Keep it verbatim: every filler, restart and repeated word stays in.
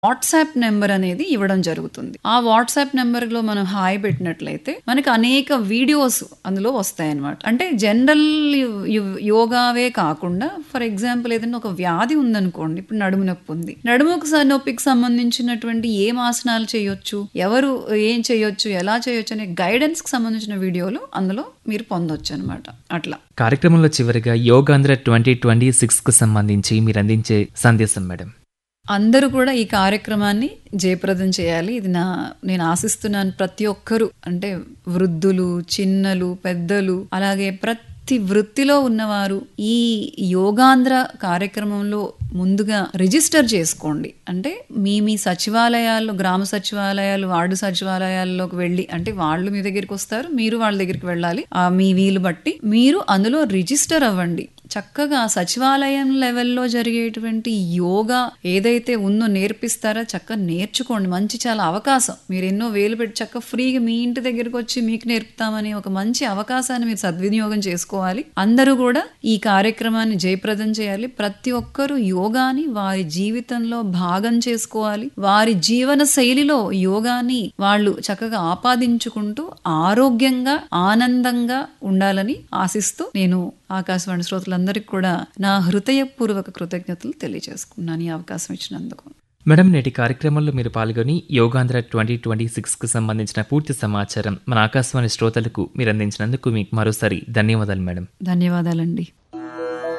WhatsApp number అనేది ఇవ్వడం జరుగుతుంది. ఆ వాట్సాప్ నెంబర్లో మనం హాయ్ పెట్టినట్లయితే మనకి అనేక వీడియోస్ అందులో వస్తాయన్నమాట. అంటే జనరల్ యోగావే కాకుండా ఫర్ ఎగ్జాంపుల్ ఏదైనా ఒక వ్యాధి ఉందనుకోండి, ఇప్పుడు నడుము నొప్పి ఉంది, నడుముకు నొప్పికి సంబంధించినటువంటి ఏం ఆసనాలు చేయొచ్చు, ఎవరు ఏం చేయొచ్చు, ఎలా చేయొచ్చు అనే గైడెన్స్ కి సంబంధించిన వీడియోలు అందులో మీరు పొందొచ్చు అనమాట. అట్లా కార్యక్రమంలో చివరిగా యోగాంధ్ర ట్వంటీ ట్వంటీ సిక్స్ కు సంబంధించి మీరు అందించే సందేశం మేడం. అందరూ కూడా ఈ కార్యక్రమాన్ని జయప్రదం చేయాలి. ఇది నా నేను ఆశిస్తున్నాను. ప్రతి ఒక్కరూ, అంటే వృద్ధులు, చిన్నలు, పెద్దలు, అలాగే ప్రతి వృత్తిలో ఉన్నవారు ఈ యోగాంధ్ర కార్యక్రమంలో ముందుగా రిజిస్టర్ చేసుకోండి. అంటే మీ మీ సచివాలయాల్లో, గ్రామ సచివాలయాలు, వార్డు సచివాలయాల్లోకి వెళ్ళి, అంటే వాళ్ళు మీ దగ్గరికి వస్తారు, మీరు వాళ్ళ దగ్గరికి వెళ్ళాలి. ఆ మీ వీలు బట్టి మీరు అందులో రిజిస్టర్ అవ్వండి. చక్కగా సచివాలయం లెవెల్లో జరిగేటువంటి యోగా ఏదైతే ఉందో నేర్పిస్తారో చక్కగా నేర్చుకోండి. మంచి చాలా అవకాశం. మీరు ఎన్నో వేలు పెట్టి చక్కగా ఫ్రీగా మీ ఇంటి దగ్గరికి వచ్చి మీకు నేర్పుతామని ఒక మంచి అవకాశాన్ని మీరు సద్వినియోగం చేసుకోవాలి. అందరూ కూడా ఈ కార్యక్రమాన్ని జయప్రదం చేయాలి. ప్రతి ఒక్కరూ యోగాని వారి జీవితంలో భాగం చేసుకోవాలి. వారి జీవన శైలిలో యోగాని వాళ్ళు చక్కగా ఆపాదించుకుంటూ ఆరోగ్యంగా, ఆనందంగా ఉండాలని ఆశిస్తూ నేను ఆకాశవాణి శ్రోతలందరికీ కూడా నా హృదయపూర్వక కృతజ్ఞతలు తెలియజేసుకున్నాను ఈ అవకాశం ఇచ్చినందుకు. మేడం, నేటి కార్యక్రమంలో మీరు పాల్గొని యోగాంధ్ర ట్వంటీ ట్వంటీ సిక్స్ కు సంబంధించిన పూర్తి సమాచారం మన ఆకాశవాణి శ్రోతలకు మీరు అందించినందుకు మీకు మరోసారి ధన్యవాదాలు మేడం. ధన్యవాదాలండి.